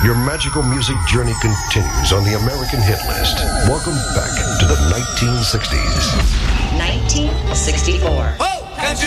Your magical music journey continues on the American hit list. Welcome back to the 1960s. 1964.